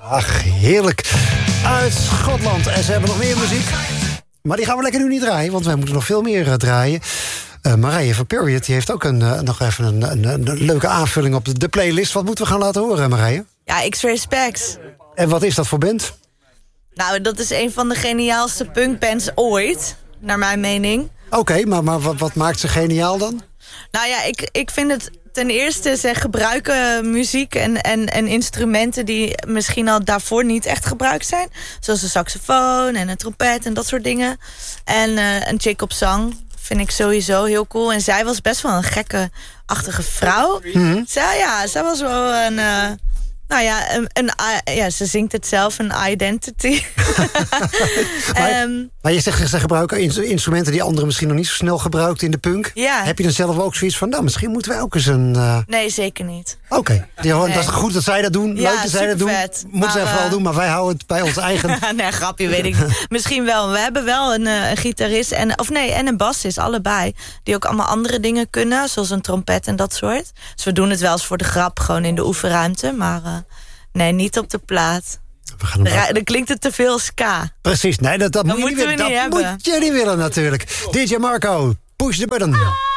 Ach, heerlijk. Uit Schotland. En ze hebben nog meer muziek. Maar die gaan we lekker nu niet draaien, want wij moeten nog veel meer draaien. Marije van Period die heeft ook nog even een leuke aanvulling op de playlist. Wat moeten we gaan laten horen, Marije? Ja, X-Ray Specs. En wat is dat voor band? Nou, dat is een van de geniaalste punkbands ooit, naar mijn mening. Oké, maar wat maakt ze geniaal dan? Nou ja, ik vind het ten eerste, ze gebruiken muziek en instrumenten die misschien al daarvoor niet echt gebruikt zijn. Zoals een saxofoon en een trompet en dat soort dingen. En een chick op zang vind ik sowieso heel cool. En zij was best wel een gekke-achtige vrouw. Mm-hmm. Zij was wel een... ze zingt het zelf, een identity. Maar je zegt, ze gebruiken instrumenten die anderen misschien nog niet zo snel gebruikt in de punk. Ja. Heb je dan zelf ook zoiets van, nou, misschien moeten wij ook eens een... Nee, zeker niet. Oké. Dat is goed dat zij dat doen. Ja, leuk dat zij dat doen. Moeten zij vooral doen, maar wij houden het bij ons eigen... Nee, grapje, weet ik niet. Misschien wel. We hebben wel een gitarist en een bassist, allebei. Die ook allemaal andere dingen kunnen, zoals een trompet en dat soort. Dus we doen het wel eens voor de grap, gewoon in de oefenruimte. Maar nee, niet op de plaat. Dan klinkt het te veel ska. Precies, nee, dat moet je niet willen. Dat moet je niet willen natuurlijk. DJ Marco, push the button.